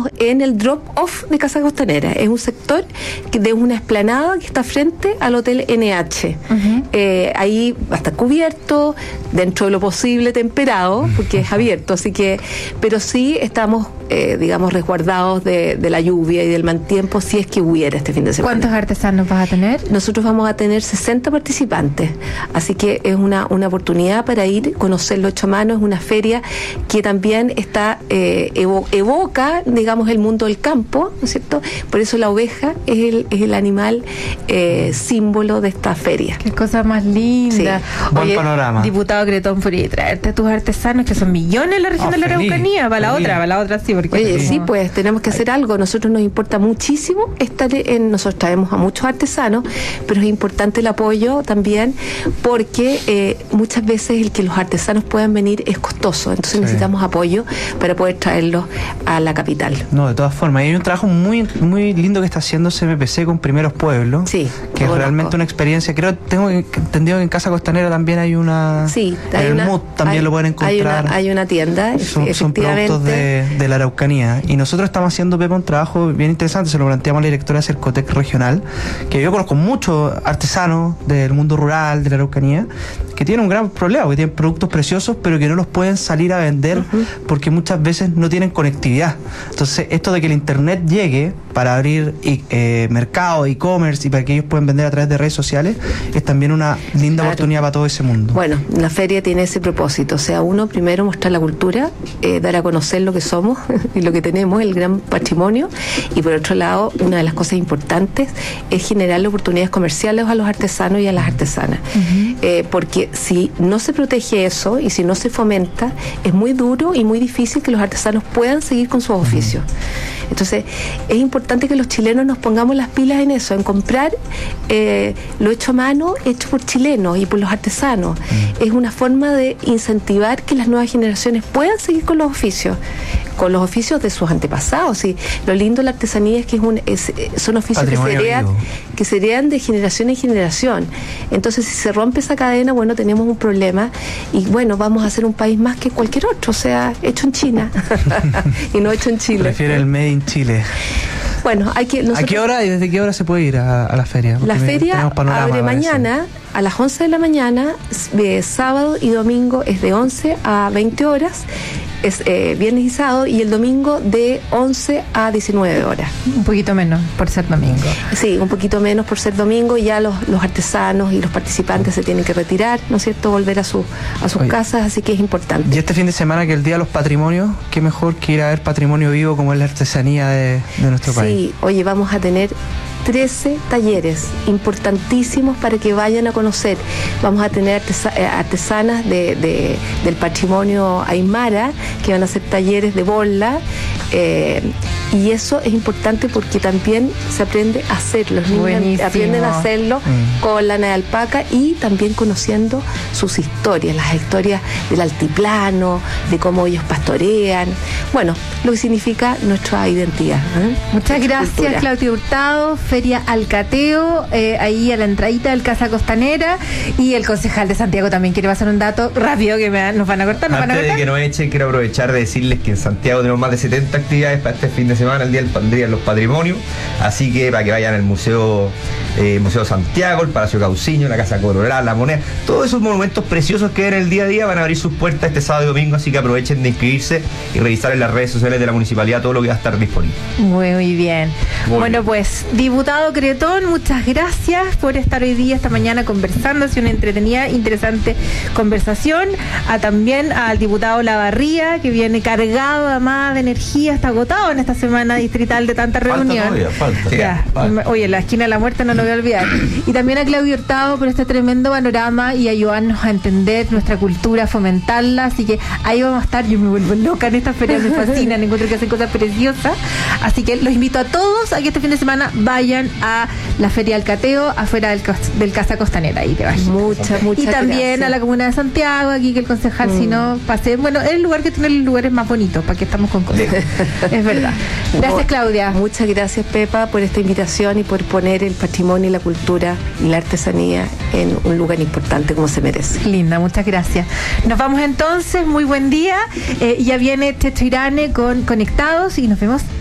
estamos en el drop-off de Casa Costanera. Es un sector de una explanada que está frente al Hotel NH. Ahí va a estar cubierto, dentro de lo posible temperado, porque es abierto, así que, pero sí estamos, digamos, resguardados de la lluvia y del mal tiempo si es que hubiera este fin de semana. ¿Cuántos artesanos vas a tener? Nosotros vamos a tener 60 participantes, así que es una oportunidad para ir, conocerlo hecho a mano. Es una feria que también está evoca, digamos, el mundo del campo, ¿no es cierto? Por eso la oveja es el animal símbolo de esta feria. Qué cosa más linda. Sí. Buen panorama. Diputado Cretón, por ir traerte a tus artesanos, que son millones en la región de la Araucanía, para la otra sí, porque oye, sí, pues tenemos que hacer algo. A nosotros nos importa muchísimo nosotros traemos a muchos artesanos, pero es importante el apoyo también, porque muchas veces el que los artesanos puedan venir es costoso, entonces necesitamos apoyo para poder traerlos a la capital. No, de todas formas, y hay un trabajo muy muy lindo que está haciendo CMPC con Primeros Pueblos, que es realmente una experiencia. Tengo entendido que en Casa Costanera también hay una, en el MUT también lo pueden encontrar. Hay una tienda, son productos de la Araucanía, y nosotros estamos haciendo, Pepa, un trabajo bien interesante. Se lo planteamos a la directora de Cercotec regional, que yo conozco muchos artesanos del mundo rural, de la Araucanía, que tienen un gran problema, que tienen productos preciosos, pero que no los pueden salir a vender porque muchas veces no tienen conectividad. Entonces, esto de que el internet llegue para abrir mercado, e-commerce, y para que ellos puedan vender a través de redes sociales, es también una linda oportunidad para todo ese mundo. Bueno, la feria tiene ese propósito, o sea, uno, primero mostrar la cultura, dar a conocer lo que somos y lo que tenemos, el gran patrimonio, y por otro lado, una de las cosas importantes es generar oportunidades comerciales a los artesanos y a las artesanas, porque si no se protege eso y si no se fomenta, es muy duro y muy difícil que los artesanos puedan seguir con sus oficios. Entonces, es importante que los chilenos nos pongamos las pilas en eso, en comprar lo hecho a mano, hecho por chilenos y por los artesanos. Es una forma de incentivar que las nuevas generaciones puedan seguir con los oficios de sus antepasados. Y lo lindo de la artesanía es que son oficios que se heredan de generación en generación. Entonces, si se rompe esa cadena, bueno, tenemos un problema, y bueno, vamos a ser un país más que cualquier otro, o sea, hecho en China y no hecho en Chile. Prefiere el Made in Chile. Bueno, ¿a qué hora y desde qué hora se puede ir a la feria? La feria abre mañana a las 11 de la mañana, sábado y domingo es de 11 a 20 horas. Es viernes y sábado, y el domingo de 11 a 19 horas. Un poquito menos por ser domingo. Sí, un poquito menos por ser domingo, y ya los artesanos y los participantes se tienen que retirar, ¿no es cierto?, volver a sus casas, así que es importante. Y este fin de semana, que es el Día de los Patrimonios, qué mejor que ir a ver patrimonio vivo como es la artesanía de nuestro país. Sí, oye, vamos a tener 13 talleres importantísimos para que vayan a conocer. Vamos a tener artesanas del patrimonio aymara que van a hacer talleres de bola, y eso es importante porque también se aprende a hacerlo. Los niños aprenden a hacerlo con lana de alpaca, y también conociendo sus historias, las historias del altiplano, de cómo ellos pastorean, bueno, lo que significa nuestra identidad. Muchas gracias, Claudia Hurtado. Feria Alcateo, ahí a la entradita del Casa Costanera, y el concejal de Santiago también quiere pasar un dato rápido que nos van a cortar. Antes de que nos echen, quiero aprovechar de decirles que en Santiago tenemos más de 70 actividades para este fin de semana, el Día de los Patrimonios, así que para que vayan al Museo Santiago, el Palacio Cauciño, la Casa Colorada, la Moneda, todos esos monumentos preciosos que ven el día a día van a abrir sus puertas este sábado y domingo, así que aprovechen de inscribirse y revisar en las redes sociales de la municipalidad todo lo que va a estar disponible. Muy bien. Bueno, pues, diputado Cretón, muchas gracias por estar hoy día, esta mañana, conversando. Ha sido una entretenida, interesante conversación. También al diputado Lavarría, que viene cargado además de energía, está agotado en esta semana distrital de tanta reunión. Falta. Oye, la esquina de la muerte no lo voy a olvidar. Y también a Claudio Hurtado por este tremendo panorama y ayudarnos a entender nuestra cultura, fomentarla. Así que ahí vamos a estar. Yo me vuelvo loca en estas ferias, me fascinan, encuentro que hacen cosas preciosas. Así que los invito a todos a que este fin de semana vayan a la Feria Alcateo, afuera del Casa Costanera. Ahí te vas. Muchas Y también gracias a la Comuna de Santiago, aquí que el concejal, si no, pase. Bueno, es el lugar que tiene los lugares más bonitos, para que estamos con cosas. Es verdad. Gracias, Claudia. Muchas gracias, Pepa, por esta invitación y por poner el patrimonio y la cultura y la artesanía en un lugar importante como se merece. Linda, muchas gracias. Nos vamos entonces, muy buen día. Ya viene Techo Irane con Conectados, y nos vemos